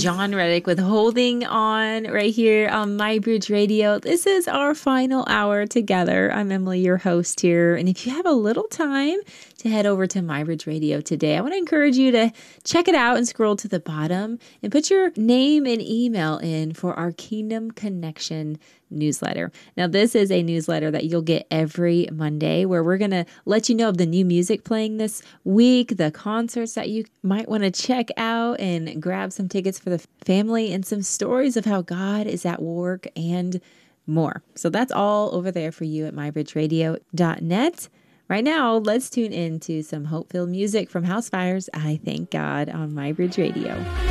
John Reddick with Holding On right here on My Bridge Radio. This is our final hour together. I'm Emily, your host here. And if you have a little time to head over to My Bridge Radio today, I want to encourage you to check it out and scroll to the bottom and put your name and email in for our Kingdom Connection newsletter. Now, this is a newsletter that you'll get every Monday where we're going to let you know of the new music playing this week, the concerts that you might want to check out and grab some tickets for the family, and some stories of how God is at work and more. So that's all over there for you at mybridgeradio.net. Right now, let's tune into some hope-filled music from House Fires. I Thank God on My Bridge Radio.